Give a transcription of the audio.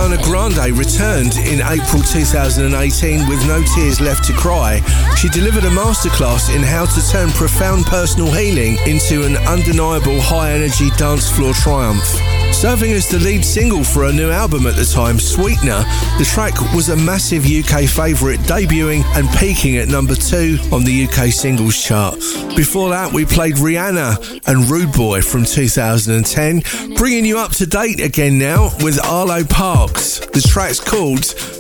Ariana Grande returned in April 2018 with No Tears Left to Cry. She delivered a masterclass in how to turn profound personal healing into an undeniable high-energy dance floor triumph. Serving as the lead single for her new album at the time, Sweetener, the track was a massive UK favourite, debuting and peaking at number 2 on the UK singles chart. Before that, we played Rihanna and Rude Boy from 2010, bringing you up to date again now with Arlo Parks. The track's called